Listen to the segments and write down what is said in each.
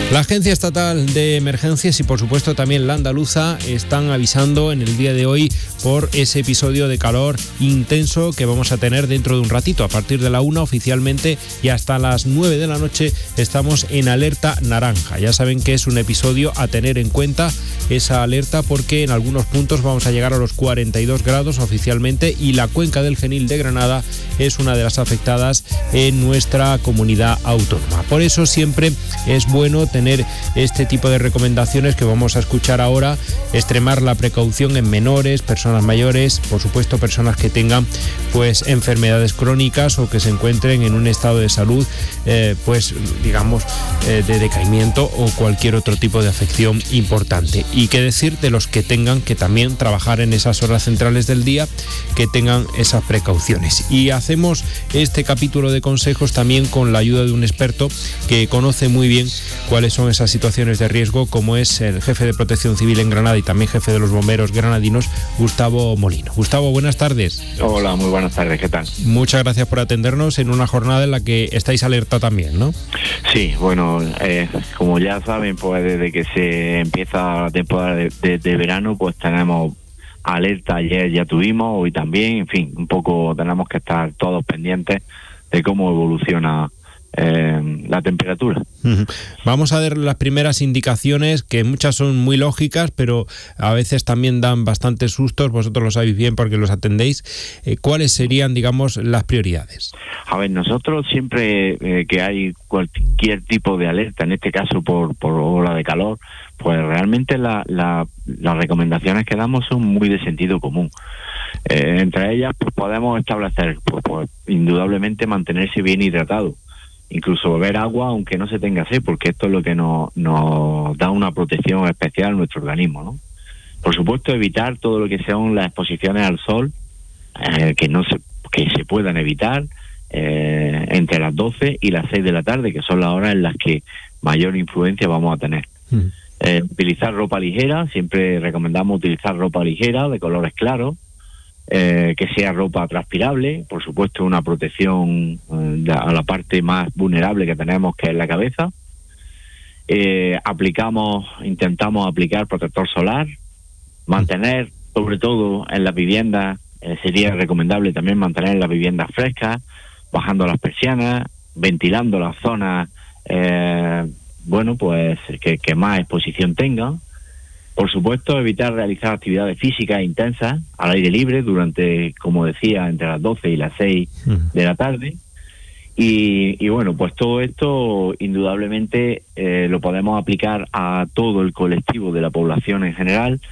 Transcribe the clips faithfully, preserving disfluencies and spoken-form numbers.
La Agencia Estatal de Emergencias y por supuesto también la andaluza están avisando en el día de hoy por ese episodio de calor intenso que vamos a tener dentro de un ratito. A partir de la una oficialmente y hasta las nueve de la noche estamos en alerta naranja. Ya saben que es un episodio a tener en cuenta esa alerta porque en algunos puntos vamos a llegar a los cuarenta y dos grados oficialmente y la cuenca del Genil de Granada es una de las afectadas en nuestra comunidad autónoma. Por eso siempre es bueno tener tener este tipo de recomendaciones que vamos a escuchar ahora, extremar la precaución en menores, personas mayores, por supuesto personas que tengan pues enfermedades crónicas o que se encuentren en un estado de salud eh, pues digamos eh, de decaimiento o cualquier otro tipo de afección importante. Y qué decir de los que tengan que también trabajar en esas horas centrales del día, que tengan esas precauciones. Y hacemos este capítulo de consejos también con la ayuda de un experto que conoce muy bien cuáles son esas situaciones de riesgo, como es el jefe de Protección Civil en Granada y también jefe de los bomberos granadinos, Gustavo Molino. Gustavo, buenas tardes. Hola, muy buenas tardes, ¿qué tal? Muchas gracias por atendernos en una jornada en la que estáis alerta también, ¿no? Sí, bueno, eh, como ya saben, pues desde que se empieza la temporada de, de, de verano, pues tenemos alerta, ayer ya tuvimos, hoy también, en fin, un poco tenemos que estar todos pendientes de cómo evoluciona Eh, la temperatura. Uh-huh. Vamos a ver las primeras indicaciones, que muchas son muy lógicas, pero a veces también dan bastantes sustos. Vosotros lo sabéis bien porque los atendéis. Eh, ¿Cuáles serían, digamos, las prioridades? A ver, nosotros siempre eh, que hay cualquier tipo de alerta, en este caso por, por ola de calor, pues realmente la, la, las recomendaciones que damos son muy de sentido común. Eh, entre ellas, pues podemos establecer, pues, pues indudablemente mantenerse bien hidratado. Incluso beber agua aunque no se tenga sed, porque esto es lo que nos, nos da una protección especial a nuestro organismo, ¿no? Por supuesto, evitar todo lo que sean las exposiciones al sol, eh, que no se, que se puedan evitar eh, entre las doce y las seis de la tarde, que son las horas en las que mayor influencia vamos a tener. Mm. Eh, utilizar ropa ligera, siempre recomendamos utilizar ropa ligera, de colores claros, Eh, que sea ropa transpirable, por supuesto una protección eh, a la parte más vulnerable que tenemos, que es la cabeza. Eh, aplicamos, intentamos aplicar protector solar, mantener, sobre todo en las viviendas, eh, sería recomendable también mantener las viviendas frescas, bajando las persianas, ventilando las zonas, eh, bueno, pues que, que más exposición tengan. Por supuesto, evitar realizar actividades físicas intensas al aire libre durante, como decía, entre las doce y las seis de la tarde. Y, y bueno, pues todo esto indudablemente eh, lo podemos aplicar a todo el colectivo de la población en general,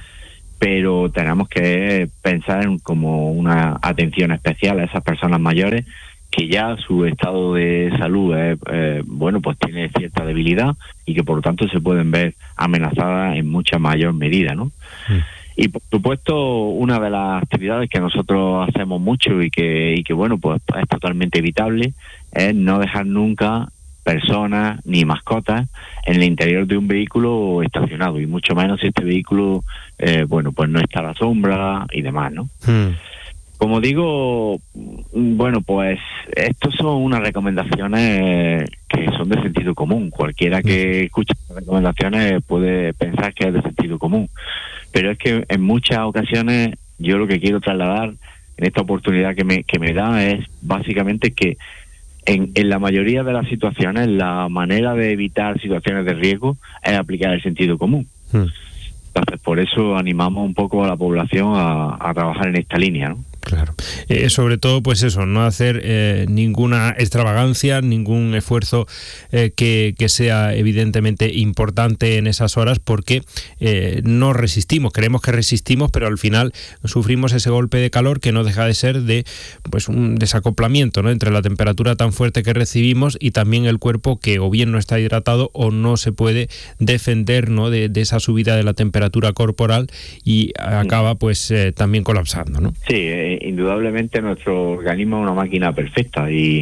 pero tenemos que pensar en como una atención especial a esas personas mayores que ya su estado de salud es, eh, bueno, pues tiene cierta debilidad y que por lo tanto se pueden ver amenazadas en mucha mayor medida, ¿no? Mm. Y por supuesto, una de las actividades que nosotros hacemos mucho y que, y que bueno, pues es totalmente evitable, es no dejar nunca personas ni mascotas en el interior de un vehículo estacionado, y mucho menos si este vehículo, eh, bueno, pues no está a la sombra y demás, ¿no? Mm. Como digo, bueno, pues estos son unas recomendaciones que son de sentido común. Cualquiera que escuche estas recomendaciones puede pensar que es de sentido común. Pero es que en muchas ocasiones yo lo que quiero trasladar en esta oportunidad que me, que me da es básicamente que en, en la mayoría de las situaciones la manera de evitar situaciones de riesgo es aplicar el sentido común. Hmm. Entonces, por eso animamos un poco a la población a, a trabajar en esta línea, ¿no? Claro. Eh, sobre todo, pues eso, no hacer eh, ninguna extravagancia, ningún esfuerzo eh, que, que sea evidentemente importante en esas horas, porque eh, no resistimos, creemos que resistimos, pero al final sufrimos ese golpe de calor que no deja de ser de pues un desacoplamiento, ¿no?, entre la temperatura tan fuerte que recibimos y también el cuerpo que o bien no está hidratado o no se puede defender, ¿no?, de, de esa subida de la temperatura corporal y acaba pues eh, también colapsando, ¿no? Sí, eh, indudablemente nuestro organismo es una máquina perfecta y,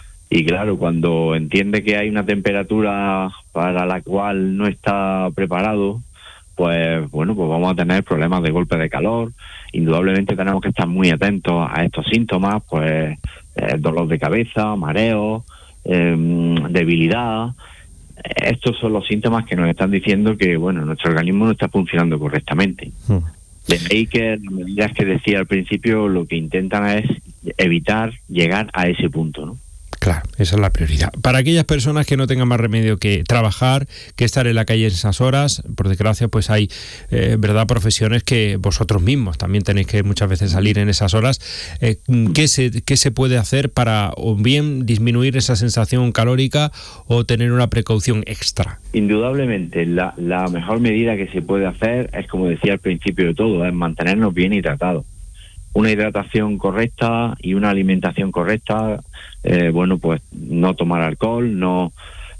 y claro, cuando entiende que hay una temperatura para la cual no está preparado, pues bueno, pues vamos a tener problemas de golpe de calor. Indudablemente tenemos que estar muy atentos a estos síntomas, pues eh, dolor de cabeza, mareo, eh, debilidad. estos son los síntomas que nos están diciendo que, bueno, nuestro organismo no está funcionando correctamente. Mm. De ahí que las medidas que decía al principio lo que intentan es evitar llegar a ese punto, ¿no? Claro, esa es la prioridad. Para aquellas personas que no tengan más remedio que trabajar, que estar en la calle en esas horas, por desgracia, pues hay, eh, verdad, profesiones que vosotros mismos también tenéis que muchas veces salir en esas horas. Eh, ¿qué se, qué se puede hacer para o bien disminuir esa sensación calórica o tener una precaución extra? Indudablemente, la, la mejor medida que se puede hacer es, como decía al principio de todo, es mantenernos bien hidratados. Una hidratación correcta y una alimentación correcta, eh, bueno, pues no tomar alcohol, no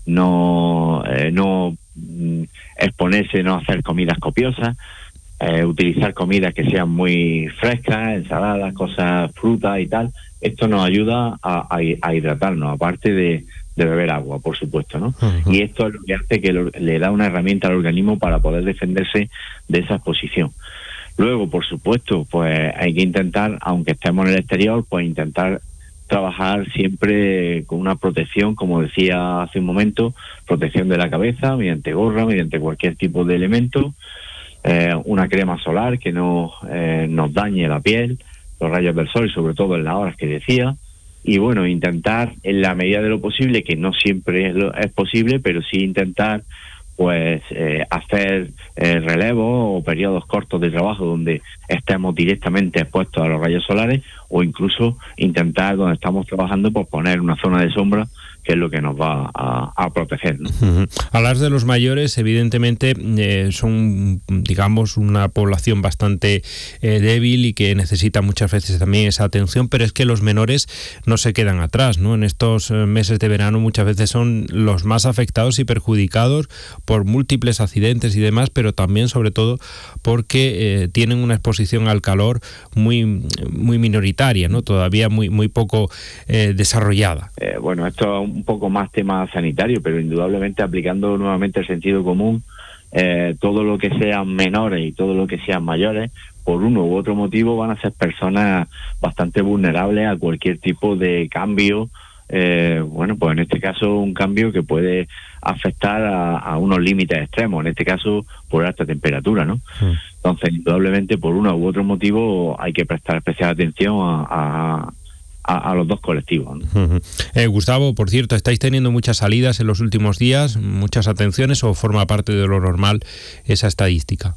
no eh, no mm, exponerse, no hacer comidas copiosas, eh, utilizar comidas que sean muy frescas, ensaladas, cosas, frutas y tal. Esto nos ayuda a, a, a hidratarnos, aparte de, de beber agua, por supuesto, ¿no? Uh-huh. Y esto es lo que hace que lo, le da una herramienta al organismo para poder defenderse de esa exposición. Luego, por supuesto, pues hay que intentar, aunque estemos en el exterior, pues intentar trabajar siempre con una protección, como decía hace un momento, protección de la cabeza, mediante gorra, mediante cualquier tipo de elemento, eh, una crema solar que no eh, nos dañe la piel, los rayos del sol, sobre todo en las horas que decía, y bueno, intentar en la medida de lo posible, que no siempre es, lo, es posible, pero sí intentar pues eh, hacer eh, relevos o periodos cortos de trabajo donde estemos directamente expuestos a los rayos solares, o incluso intentar, donde estamos trabajando, pues poner una zona de sombra, que es lo que nos va a, a proteger, ¿no? Uh-huh. Hablar de los mayores, evidentemente, eh, son, digamos, una población bastante eh, débil y que necesita muchas veces también esa atención, pero es que los menores no se quedan atrás, ¿no? En estos eh, meses de verano muchas veces son los más afectados y perjudicados por múltiples accidentes y demás, pero también, sobre todo, porque eh, tienen una exposición al calor muy muy minoritaria, ¿no? Todavía muy muy poco eh, desarrollada. Eh, bueno, esto es un poco más tema sanitario, pero indudablemente aplicando nuevamente el sentido común, eh, todo lo que sean menores y todo lo que sean mayores, por uno u otro motivo van a ser personas bastante vulnerables a cualquier tipo de cambio. Eh, bueno, pues en este caso un cambio que puede afectar a, a unos límites extremos, en este caso por alta temperatura, ¿no? Sí. Entonces, indudablemente, por uno u otro motivo hay que prestar especial atención a, a, a, a los dos colectivos, ¿no? Uh-huh. eh, Gustavo, por cierto, ¿estáis teniendo muchas salidas en los últimos días, muchas atenciones, o forma parte de lo normal esa estadística?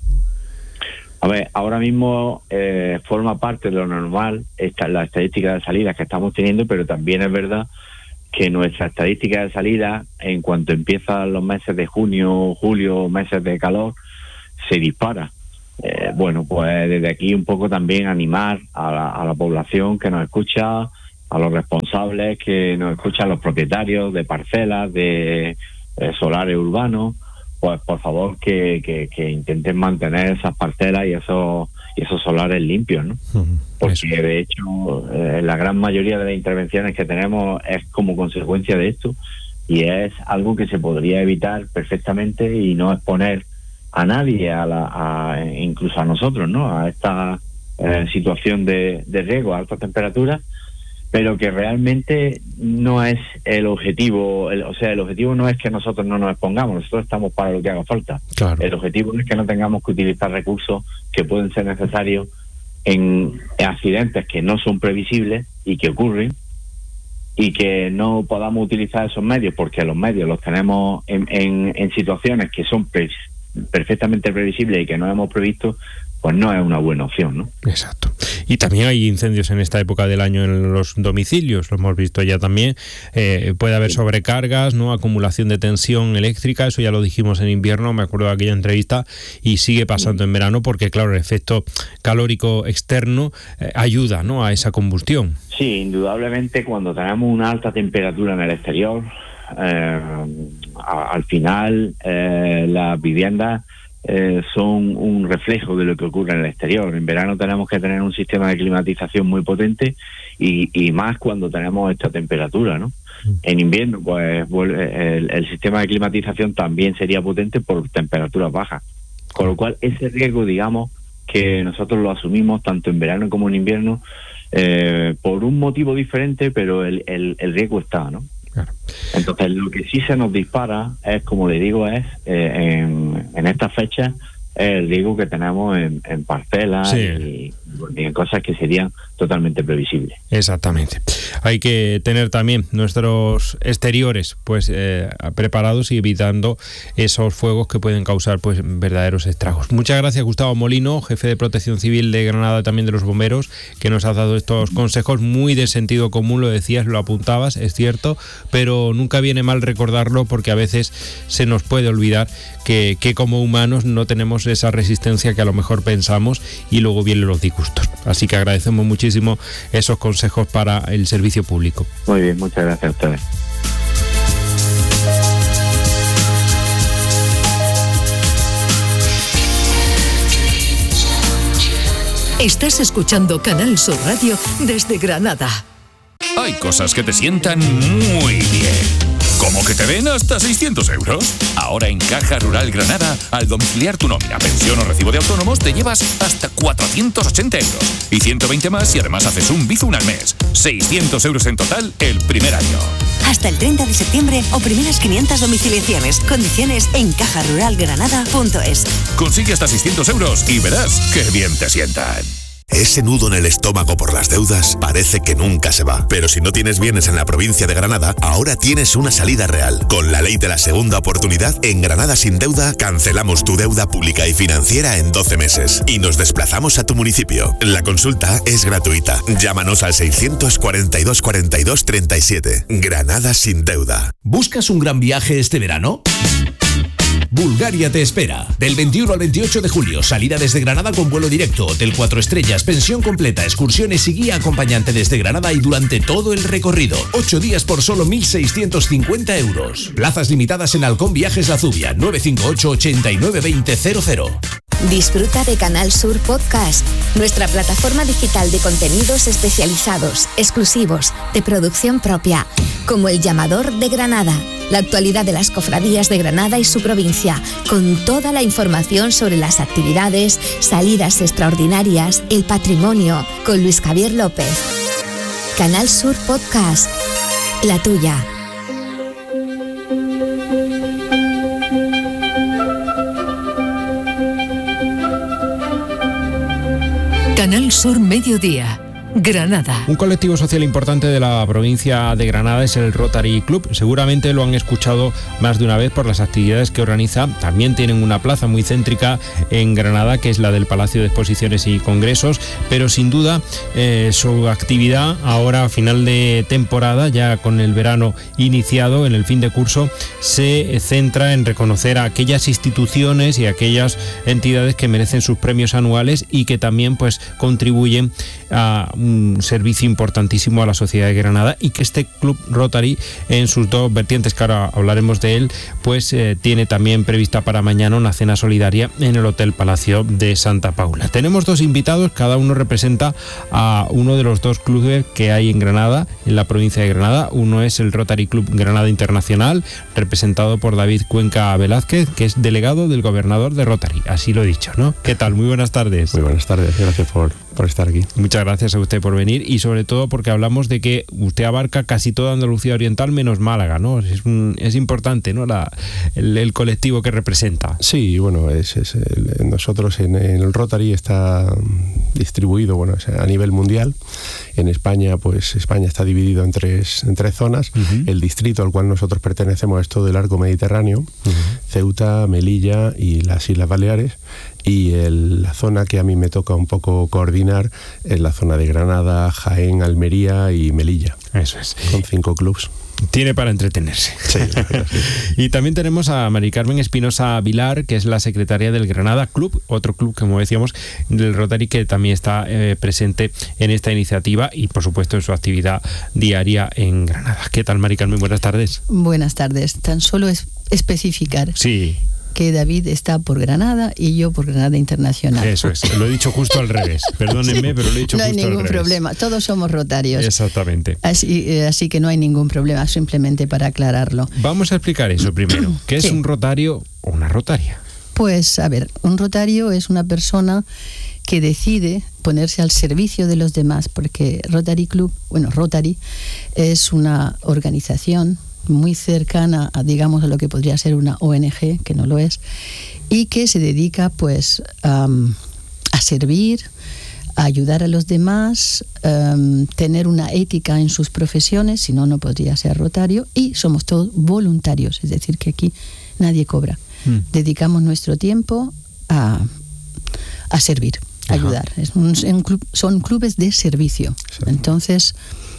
A ver, ahora mismo eh, forma parte de lo normal esta, la estadística de salidas que estamos teniendo, pero también es verdad que nuestra estadística de salida, en cuanto empiezan los meses de junio, julio, meses de calor, se dispara. Eh, bueno, pues desde aquí un poco también animar a la, a la población que nos escucha, a los responsables que nos escuchan, los propietarios de parcelas, de eh, solares urbanos, pues por favor que, que, que intenten mantener esas parcelas y esos y esos solares limpios, ¿no? Uh-huh. Porque Eso. de hecho eh, la gran mayoría de las intervenciones que tenemos es como consecuencia de esto, y es algo que se podría evitar perfectamente y no exponer a nadie, a la, a, incluso a nosotros, ¿no? A esta eh, situación de, de riesgo a altas temperaturas, pero que realmente no es el objetivo. El, o sea, el objetivo no es que nosotros no nos expongamos, nosotros estamos para lo que haga falta. Claro. El objetivo es que no tengamos que utilizar recursos que pueden ser necesarios en accidentes que no son previsibles y que ocurren, y que no podamos utilizar esos medios porque los medios los tenemos en, en, en situaciones que son pre- perfectamente previsibles y que no hemos previsto, pues no es una buena opción, ¿no? Exacto. Y también hay incendios en esta época del año en los domicilios, lo hemos visto ya también. Eh, puede haber sobrecargas, ¿no? Acumulación de tensión eléctrica, eso ya lo dijimos en invierno, me acuerdo de aquella entrevista, y sigue pasando en verano porque, claro, el efecto calórico externo eh, ayuda, ¿no?, a esa combustión. Sí, indudablemente cuando tenemos una alta temperatura en el exterior, eh, a, al final eh, las viviendas Eh, son un reflejo de lo que ocurre en el exterior. En verano tenemos que tener un sistema de climatización muy potente y, y más cuando tenemos esta temperatura, ¿no? En invierno, pues el, el sistema de climatización también sería potente por temperaturas bajas. Con lo cual, ese riesgo, digamos, que nosotros lo asumimos tanto en verano como en invierno, eh, por un motivo diferente, pero el, el, el riesgo está, ¿no? Claro. Entonces, lo que sí se nos dispara es, como le digo, es eh, en, en estas fechas el riesgo que tenemos en, en parcelas, sí, y, y en cosas que serían totalmente previsibles. Exactamente. Hay que tener también nuestros exteriores pues eh, preparados y evitando esos fuegos que pueden causar pues verdaderos estragos. Muchas gracias, Gustavo Molino, jefe de Protección Civil de Granada, también de los bomberos, que nos has dado estos consejos muy de sentido común. Lo decías, lo apuntabas, es cierto, pero nunca viene mal recordarlo, porque a veces se nos puede olvidar que, que como humanos no tenemos esa resistencia que a lo mejor pensamos, y luego vienen los disgustos. Así que agradecemos muchísimo esos consejos para el servicio público. Muy bien, muchas gracias a ustedes. Estás escuchando Canal Sur Radio desde Granada. Hay cosas que te sientan muy bien. ¿Cómo que te den hasta seiscientos euros? Ahora en Caja Rural Granada, al domiciliar tu nómina, pensión o recibo de autónomos, te llevas hasta cuatrocientos ochenta euros. Y ciento veinte más si además haces un Bizum al mes. seiscientos euros en total el primer año. Hasta el treinta de septiembre o primeras quinientas domiciliaciones. Condiciones en caja rural granada punto es. Consigue hasta seiscientos euros y verás qué bien te sientan. Ese nudo en el estómago por las deudas parece que nunca se va. Pero si no tienes bienes en la provincia de Granada, ahora tienes una salida real. Con la ley de la segunda oportunidad, en Granada Sin Deuda, cancelamos tu deuda pública y financiera en doce meses. Y nos desplazamos a tu municipio. La consulta es gratuita. Llámanos al seiscientos cuarenta y dos cuarenta y dos treinta y siete. Granada Sin Deuda. ¿Buscas un gran viaje este verano? Bulgaria te espera. Del veintiuno al veintiocho de julio, salida desde Granada con vuelo directo, hotel cuatro estrellas, pensión completa, excursiones y guía acompañante desde Granada y durante todo el recorrido. Ocho días por solo mil seiscientos cincuenta euros. Plazas limitadas en Halcón Viajes La Zubia, nueve cinco ocho, ochenta y nueve veinte cero cero. Disfruta de Canal Sur Podcast, nuestra plataforma digital de contenidos especializados, exclusivos, de producción propia, como El Llamador de Granada, la actualidad de las cofradías de Granada y su provincia, con toda la información sobre las actividades, salidas extraordinarias, el patrimonio, con Luis Javier López. Canal Sur Podcast, la tuya. Canal Sur Mediodía, Granada. Un colectivo social importante de la provincia de Granada es el Rotary Club. Seguramente lo han escuchado más de una vez por las actividades que organiza. También tienen una plaza muy céntrica en Granada, que es la del Palacio de Exposiciones y Congresos, pero sin duda eh, su actividad ahora a final de temporada, ya con el verano iniciado, en el fin de curso, se centra en reconocer a aquellas instituciones y aquellas entidades que merecen sus premios anuales y que también pues contribuyen a un servicio importantísimo a la sociedad de Granada, y que este Club Rotary, en sus dos vertientes, que ahora hablaremos de él, pues eh, tiene también prevista para mañana una cena solidaria en el Hotel Palacio de Santa Paula. Tenemos dos invitados, cada uno representa a uno de los dos clubes que hay en Granada, en la provincia de Granada. Uno es el Rotary Club Granada Internacional, representado por David Cuenca Velázquez, que es delegado del gobernador de Rotary, así lo he dicho, ¿no? ¿Qué tal? Muy buenas tardes. Muy buenas tardes, gracias por, por estar aquí. Muchas gracias a usted por venir, y sobre todo porque hablamos de que usted abarca casi toda Andalucía Oriental menos Málaga, ¿no? Es, un, es importante, ¿no? La, el, el colectivo que representa. Sí, bueno, es, es el, nosotros en, en el Rotary está distribuido, bueno, a nivel mundial. En España, pues España está dividido en tres, en tres zonas. Uh-huh. El distrito al cual nosotros pertenecemos es todo el arco mediterráneo, uh-huh. Ceuta, Melilla y las Islas Baleares. Y el, la zona que a mí me toca un poco coordinar es la zona de Granada, Jaén, Almería y Melilla. Eso es. Con cinco clubs. Tiene para entretenerse. Sí, la verdad, sí. Y también tenemos a Mari Carmen Espinosa Vilar, que es la secretaria del Granada Club, otro club, como decíamos, del Rotary, que también está eh, presente en esta iniciativa y, por supuesto, en su actividad diaria en Granada. ¿Qué tal, Mari Carmen? Buenas tardes. Buenas tardes. Tan solo es especificar. Sí. Que David está por Granada y yo por Granada Internacional. Eso es, lo he dicho justo al revés. Perdónenme, sí, pero lo he dicho no justo al revés. No hay ningún problema, todos somos rotarios. Exactamente. Así, eh, así que no hay ningún problema, simplemente para aclararlo. Vamos a explicar eso primero. ¿Qué es sí. un rotario o una rotaria? Pues, a ver, un rotario es una persona que decide ponerse al servicio de los demás, porque Rotary Club, bueno, Rotary es una organización muy cercana a, digamos, a lo que podría ser una O N Ge, que no lo es, y que se dedica pues um, a servir, a ayudar a los demás, um, tener una ética en sus profesiones, si no, no podría ser rotario, y somos todos voluntarios, es decir, que aquí nadie cobra. Mm. Dedicamos nuestro tiempo a, a servir, a ayudar. Es un, un club, son clubes de servicio. Sí. Entonces,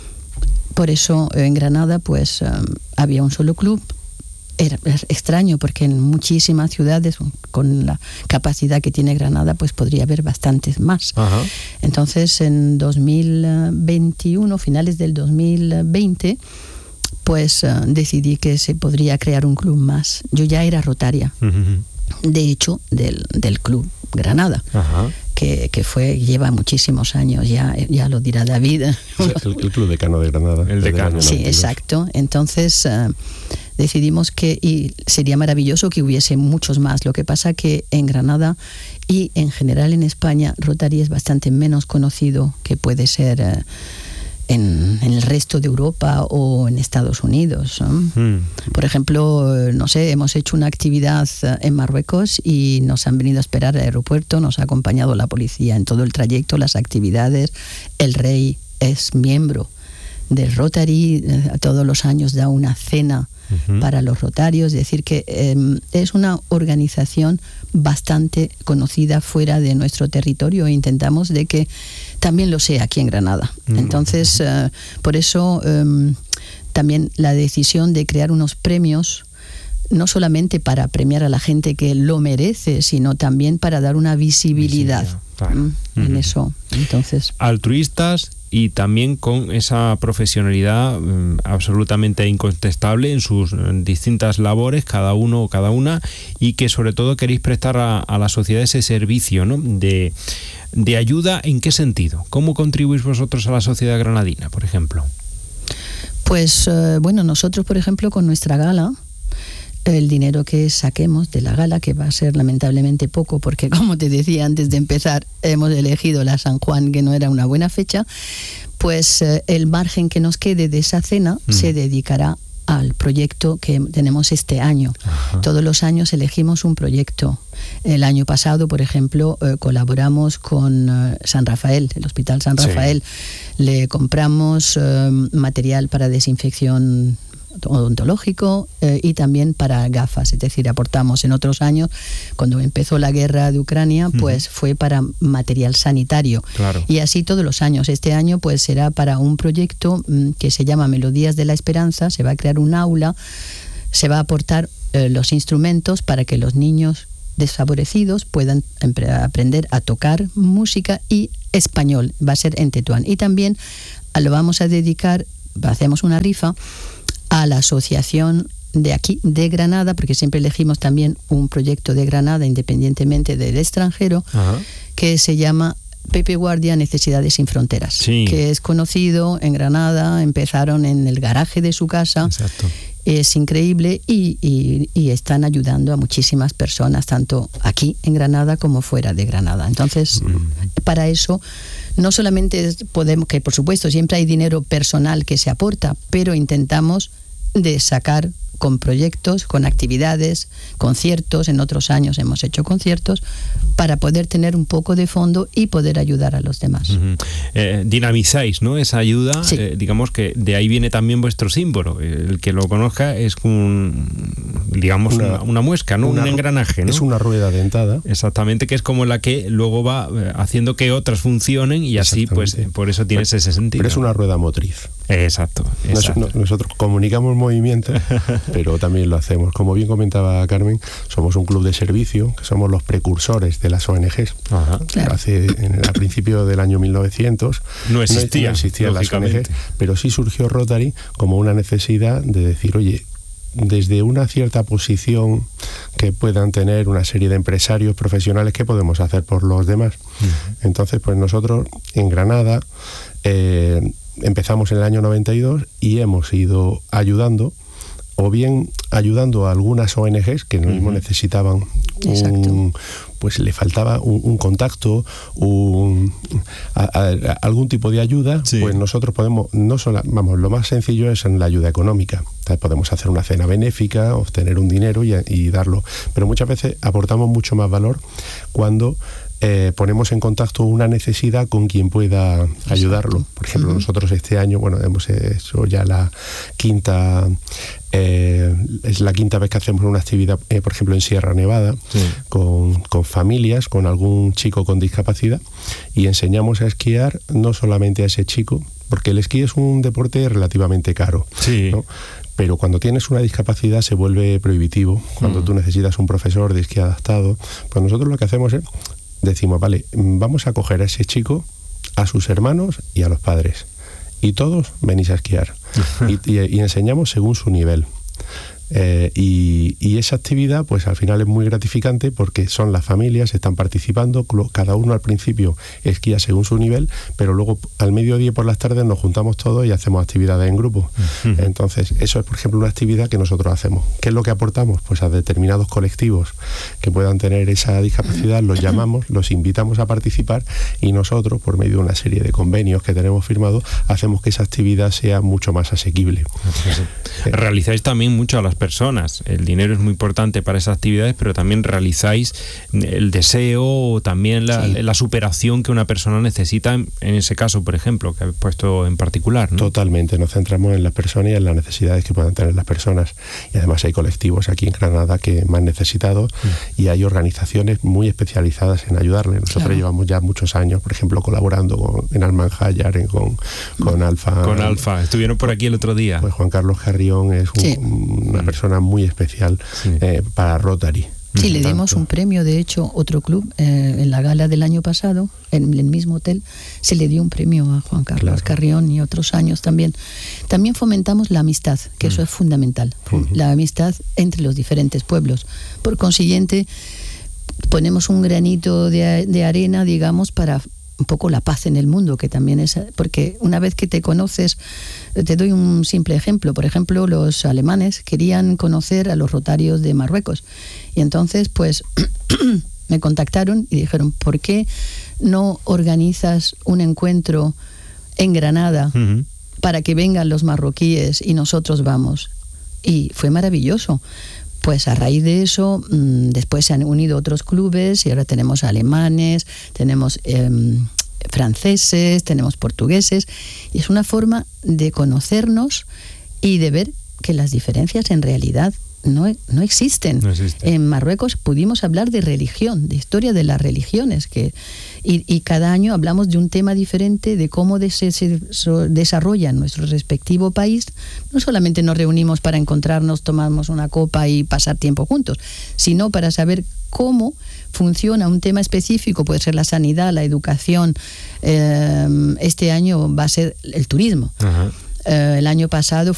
por eso en Granada pues um, había un solo club. Era extraño porque en muchísimas ciudades con la capacidad que tiene Granada pues podría haber bastantes más. Ajá. Entonces en dos mil veintiuno, finales del dos mil veinte, pues uh, decidí que se podría crear un club más. Yo ya era rotaria, uh-huh. de hecho del, del club Granada. Ajá. Que, que fue, lleva muchísimos años, ya, ya lo dirá David. El, el Club Decano de Granada. El Decano. Sí, exacto. Entonces uh, decidimos que y sería maravilloso que hubiese muchos más. Lo que pasa que en Granada y en general en España, Rotary es bastante menos conocido que puede ser uh, en, en el resto de Europa o en Estados Unidos, ¿no? Mm. Por ejemplo, no sé, hemos hecho una actividad en Marruecos y nos han venido a esperar al aeropuerto, nos ha acompañado la policía en todo el trayecto, las actividades. El rey es miembro del Rotary, eh, todos los años da una cena uh-huh. para los rotarios, es decir que eh, es una organización bastante conocida fuera de nuestro territorio e intentamos de que también lo sea aquí en Granada. Uh-huh. Entonces, uh, por eso um, también la decisión de crear unos premios, no solamente para premiar a la gente que lo merece, sino también para dar una visibilidad, visibilidad claro. ¿m? Uh-huh. en eso. Entonces, altruistas y también con esa profesionalidad um, absolutamente incontestable en sus um, distintas labores, cada uno o cada una, y que sobre todo queréis prestar a, a la sociedad ese servicio, ¿no? de, de ayuda. ¿En qué sentido? ¿Cómo contribuís vosotros a la sociedad granadina, por ejemplo? Pues uh, bueno, nosotros, por ejemplo, con nuestra gala, el dinero que saquemos de la gala, que va a ser lamentablemente poco, porque como te decía antes de empezar, hemos elegido la San Juan, que no era una buena fecha, pues eh, el margen que nos quede de esa cena mm. se dedicará al proyecto que tenemos este año. Ajá. Todos los años elegimos un proyecto. El año pasado, por ejemplo, eh, colaboramos con eh, San Rafael, el Hospital San Rafael. Sí. Le compramos eh, material para desinfección odontológico eh, y también para gafas, es decir, aportamos en otros años, cuando empezó la guerra de Ucrania, pues uh-huh. fue para material sanitario. Claro. Y así todos los años. Este año pues será para un proyecto mm, que se llama Melodías de la Esperanza. Se va a crear un aula, se va a aportar eh, los instrumentos para que los niños desfavorecidos puedan aprender a tocar música y español. Va a ser en tetuán. Y también a lo vamos a dedicar, hacemos una rifa a la asociación de aquí, de Granada, porque siempre elegimos también un proyecto de Granada independientemente del extranjero. Ajá. Que se llama Pepe Guardia Necesidades Sin Fronteras, sí. que es conocido en Granada, empezaron en el garaje de su casa. Exacto. Es increíble y, y, y están ayudando a muchísimas personas, tanto aquí en Granada como fuera de Granada. Entonces, mm. para eso, no solamente podemos, que por supuesto siempre hay dinero personal que se aporta, pero intentamos de sacar con proyectos, con actividades, conciertos. En otros años hemos hecho conciertos para poder tener un poco de fondo y poder ayudar a los demás. Uh-huh. Eh, dinamizáis, ¿no? Esa ayuda, sí. eh, digamos que de ahí viene también vuestro símbolo. El que lo conozca es un, digamos, una, una, una muesca, ¿no? Una, un engranaje, ¿no? Es una rueda dentada. Exactamente, que es como la que luego va haciendo que otras funcionen y así, pues, por eso tienes pero, ese sentido. Pero es una rueda motriz. Exacto. exacto. Nos, nosotros comunicamos movimiento, pero también lo hacemos. Como bien comentaba Carmen, somos un club de servicio, que somos los precursores de las O N Ges. Ajá. Claro. Hace, en, a principios del año mil novecientos no existía, no existían las O N Ges, pero sí surgió Rotary como una necesidad de decir, oye, desde una cierta posición que puedan tener una serie de empresarios profesionales, ¿qué podemos hacer por los demás? Uh-huh. Entonces, pues nosotros en Granada eh, empezamos en el año noventa y dos y hemos ido ayudando o bien ayudando a algunas O N Ges que no mismo uh-huh. necesitaban un, pues le faltaba un, un contacto, un, a, a, a, algún tipo de ayuda, sí. pues nosotros podemos, no solo, vamos, lo más sencillo es en la ayuda económica. Entonces podemos hacer una cena benéfica, obtener un dinero y, y darlo, pero muchas veces aportamos mucho más valor cuando Eh, ponemos en contacto una necesidad con quien pueda ayudarlo. Por ejemplo, uh-huh. nosotros este año, bueno, hemos hecho ya la quinta, eh, es la quinta vez que hacemos una actividad, eh, por ejemplo, en Sierra Nevada, sí. con, con familias, con algún chico con discapacidad, y enseñamos a esquiar no solamente a ese chico, porque el esquí es un deporte relativamente caro, sí. ¿no? Pero cuando tienes una discapacidad se vuelve prohibitivo. Cuando uh-huh. tú necesitas un profesor de esquí adaptado, pues nosotros lo que hacemos es decimos, vale, vamos a coger a ese chico, a sus hermanos y a los padres. Y todos venís a esquiar. y, y, y enseñamos según su nivel. Eh, y, y esa actividad pues al final es muy gratificante porque son las familias, están participando, cada uno al principio esquía según su nivel, pero luego al mediodía y por las tardes nos juntamos todos y hacemos actividades en grupo. Uh-huh. Entonces eso es por ejemplo una actividad que nosotros hacemos. ¿Qué es lo que aportamos? Pues a determinados colectivos que puedan tener esa discapacidad, los llamamos, los invitamos a participar y nosotros por medio de una serie de convenios que tenemos firmados hacemos que esa actividad sea mucho más asequible. Sí. Realizáis también mucho a las personas. El dinero es muy importante para esas actividades, pero también realizáis el deseo o también la, sí. la superación que una persona necesita, en, en ese caso, por ejemplo, que habéis puesto en particular, ¿no? Totalmente, nos centramos en las personas y en las necesidades que puedan tener las personas. Y además hay colectivos aquí en Granada que más necesitados sí. y hay organizaciones muy especializadas en ayudarles. Nosotros claro. llevamos ya muchos años, por ejemplo, colaborando con, en Almanjayar, en, con, con Alfa. Con Alfa, estuvieron por aquí el otro día. Pues Juan Carlos Carrión es un, sí. una persona muy especial sí. eh, para Rotary. Sí, le dimos un premio, de hecho, otro club, eh, en la gala del año pasado, en el mismo hotel, se le dio un premio a Juan Carlos claro. Carrión y otros años también. También fomentamos la amistad, que mm. eso es fundamental, uh-huh. la amistad entre los diferentes pueblos. Por consiguiente, ponemos un granito de, de arena, digamos, para un poco la paz en el mundo, que también es, porque una vez que te conoces, te doy un simple ejemplo, por ejemplo, los alemanes querían conocer a los rotarios de Marruecos, y entonces pues me contactaron y dijeron, ¿por qué no organizas un encuentro en Granada uh-huh. para que vengan los marroquíes y nosotros vamos? Y fue maravilloso. Pues a raíz de eso, mmm, después se han unido otros clubes y ahora tenemos alemanes, tenemos eh, franceses, tenemos portugueses, y es una forma de conocernos y de ver que las diferencias en realidad no, no existen. No existe. En Marruecos pudimos hablar de religión, de historia de las religiones, que, y, y cada año hablamos de un tema diferente, de cómo de se, se desarrolla nuestro respectivo país. No solamente nos reunimos para encontrarnos, tomamos una copa y pasar tiempo juntos, sino para saber cómo funciona un tema específico, puede ser la sanidad, la educación. Eh, este año va a ser el turismo. Ajá. Eh, el año pasado